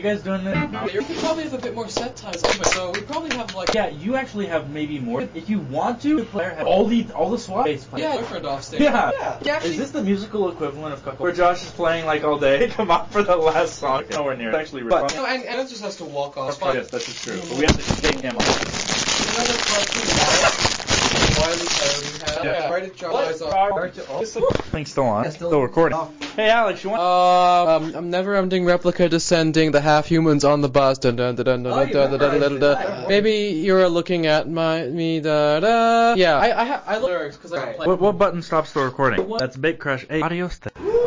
guys doing this? We probably have a bit more set times, so we probably have like... Yeah, you actually have maybe more. If you want to, the player has all the SWAT bass players. Yeah, boyfriend off stage. Yeah. Actually, Is this the musical equivalent of Cuckold? Where Josh is playing like all day? Come on for the last song. Nowhere near. It's actually but, no, and Anna just has to walk off. Yes, that's just true. But we have to take him off. Another cartoon Wiley Coyote had. Yeah. Right at John's Thing's still on. Still recording. Hey Alex, you want? I'm never-ending replica descending, the half-humans on the bus. Dun, dun, dun, dun, dun, dun, dun, dun, dun. Maybe you're looking at me. Da, da. Yeah, I lyrics because I play. What button stops the recording? That's Big Crush. Hey, adios.